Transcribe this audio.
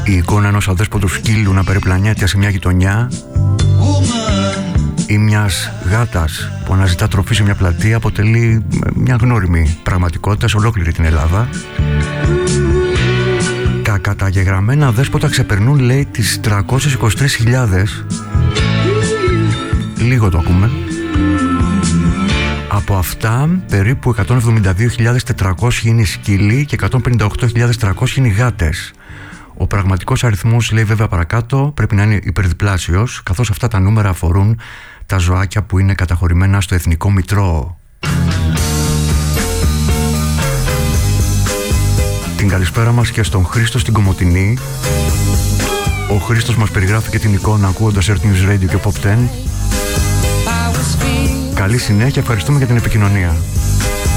Η εικόνα ενός αδέσποτου σκύλου να περιπλανιέται σε μια γειτονιά ή μιας γάτας που αναζητά τροφή σε μια πλατεία αποτελεί μια γνώριμη πραγματικότητα σε ολόκληρη την Ελλάδα. Τα καταγεγραμμένα αδέσποτα ξεπερνούν, λέει, τις 323.000. Λίγο το ακούμε. Από αυτά περίπου 172.400 είναι οι σκύλοι και 158.300 είναι οι γάτες. Ο πραγματικός αριθμός, λέει βέβαια παρακάτω, πρέπει να είναι υπερδιπλάσιος, καθώς αυτά τα νούμερα αφορούν τα ζωάκια που είναι καταχωρημένα στο Εθνικό Μητρό. Την καλησπέρα μας και στον Χρήστο στην Κομοτηνή. Ο Χρήστος μας περιγράφει και την εικόνα ακούγοντας Earth News Radio και Pop 10. Καλή συνέχεια, ευχαριστούμε για την επικοινωνία.